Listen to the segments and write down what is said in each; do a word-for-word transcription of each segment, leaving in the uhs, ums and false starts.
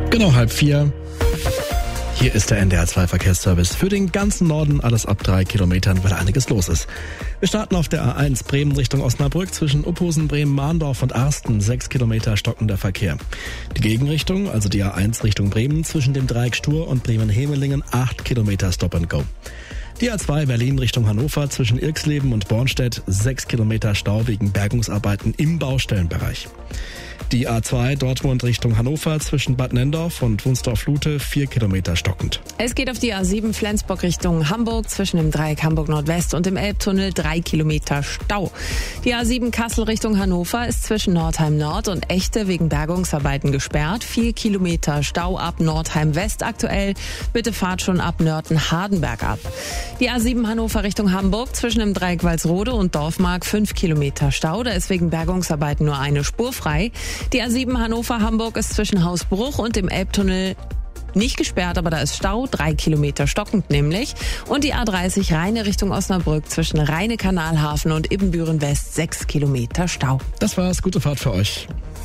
Genau halb vier. Hier ist der N D R zwei Verkehrsservice für den ganzen Norden, alles ab drei Kilometern, weil einiges los ist. Wir starten auf der A eins Bremen Richtung Osnabrück zwischen Uphusen, Bremen, Mahndorf und Arsten, sechs Kilometer stockender Verkehr. Die Gegenrichtung, also die A eins Richtung Bremen zwischen dem Dreieck Stur und Bremen-Hemelingen, acht Kilometer Stop and Go. Die A zwei Berlin Richtung Hannover zwischen Irxleben und Bornstedt, sechs Kilometer Stau wegen Bergungsarbeiten im Baustellenbereich. Die A zwei Dortmund Richtung Hannover zwischen Bad Nenndorf und Wunsdorf-Lute, vier Kilometer stockend. Es geht auf die A sieben Flensburg Richtung Hamburg zwischen dem Dreieck Hamburg Nordwest und dem Elbtunnel, drei Kilometer Stau. Die A sieben Kassel Richtung Hannover ist zwischen Nordheim Nord und Echte wegen Bergungsarbeiten gesperrt, vier Kilometer Stau ab Nordheim West aktuell. Bitte fahrt schon ab Nörten-Hardenberg ab. Die A sieben Hannover Richtung Hamburg zwischen dem Dreieck Walsrode und Dorfmark, fünf Kilometer Stau. Da ist wegen Bergungsarbeiten nur eine Spur frei. Die A sieben Hannover-Hamburg ist zwischen Hausbruch und dem Elbtunnel nicht gesperrt, aber da ist Stau, drei Kilometer stockend nämlich. Und die A dreißig Rheine Richtung Osnabrück zwischen Rheine-Kanalhafen und Ibbenbüren West, sechs Kilometer Stau. Das war's, gute Fahrt für euch.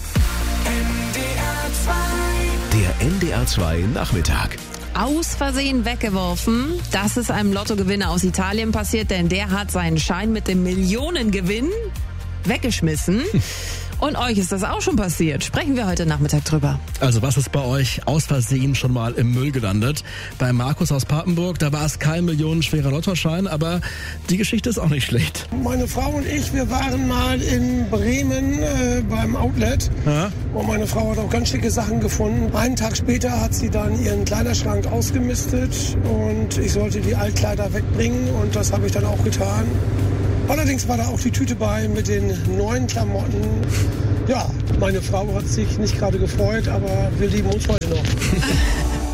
Der N D R zwei Nachmittag. Aus Versehen weggeworfen. Das ist einem Lottogewinner aus Italien passiert, denn der hat seinen Schein mit dem Millionengewinn weggeschmissen. Und euch ist das auch schon passiert. Sprechen wir heute Nachmittag drüber. Also was ist bei euch aus Versehen schon mal im Müll gelandet? Bei Markus aus Papenburg, da war es kein millionenschwerer Lottoschein, aber die Geschichte ist auch nicht schlecht. Meine Frau und ich, wir waren mal in Bremen äh, beim Outlet. Ja? Und meine Frau hat auch ganz schicke Sachen gefunden. Einen Tag später hat sie dann ihren Kleiderschrank ausgemistet und ich sollte die Altkleider wegbringen und das habe ich dann auch getan. Allerdings war da auch die Tüte bei mit den neuen Klamotten. Ja, meine Frau hat sich nicht gerade gefreut, aber wir lieben uns heute noch.